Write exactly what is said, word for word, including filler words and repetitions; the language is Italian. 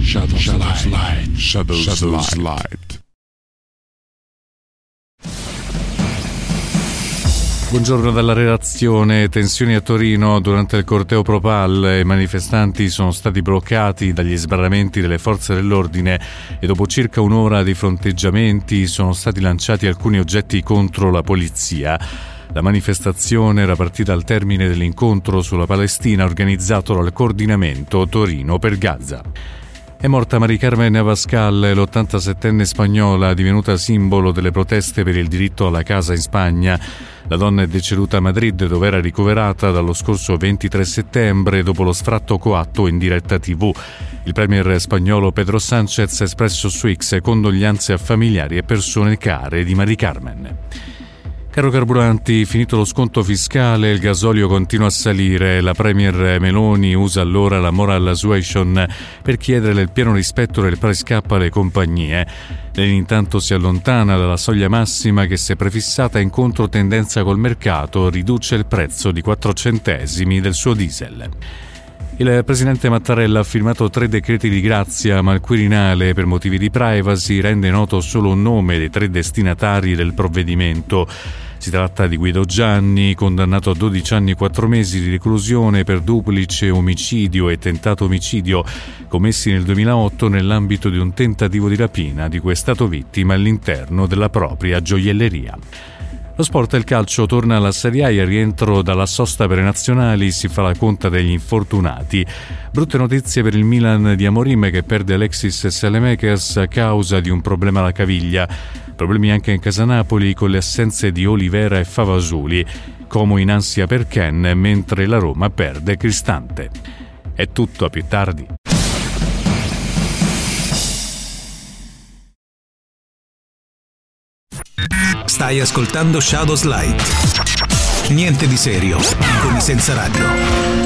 Shadows, Shadows Light. Shadows, Shadows Light. Light. Buongiorno dalla redazione. Tensioni a Torino durante il corteo pro Pal. I manifestanti sono stati bloccati dagli sbarramenti delle forze dell'ordine e dopo circa un'ora di fronteggiamenti sono stati lanciati alcuni oggetti contro la polizia. La manifestazione era partita al termine dell'incontro sulla Palestina organizzato dal coordinamento Torino per Gaza. È morta Mari Carmen Abascal, l'ottantasettenne spagnola divenuta simbolo delle proteste per il diritto alla casa in Spagna. La donna è deceduta a Madrid, dove era ricoverata dallo scorso ventitré settembre dopo lo sfratto coatto in diretta tivù. Il premier spagnolo Pedro Sánchez ha espresso su X condoglianze a familiari e persone care di Mari Carmen. Caro carburanti, finito lo sconto fiscale, il gasolio continua a salire. La premier Meloni usa allora la moral suasion per chiedere il pieno rispetto del price cap alle compagnie. Lei intanto si allontana dalla soglia massima che, se prefissata in controtendenza col mercato, riduce il prezzo di quattro centesimi del suo diesel. Il presidente Mattarella ha firmato tre decreti di grazia, ma il Quirinale, per motivi di privacy, rende noto solo un nome dei tre destinatari del provvedimento. Si tratta di Guido Gianni, condannato a dodici anni e quattro mesi di reclusione per duplice omicidio e tentato omicidio commessi nel duemilaotto nell'ambito di un tentativo di rapina di cui è stato vittima all'interno della propria gioielleria. Lo sport e il calcio torna alla Serie A e al rientro dalla sosta per le nazionali si fa la conta degli infortunati. Brutte notizie per il Milan di Amorim, che perde Alexis Saelemaekers a causa di un problema alla caviglia. Problemi anche in casa Napoli con le assenze di Olivera e Favasuli. Como in ansia per Ken, mentre la Roma perde Cristante. È tutto, a più tardi. Stai ascoltando Shadows Light. Niente di serio, come senza radio.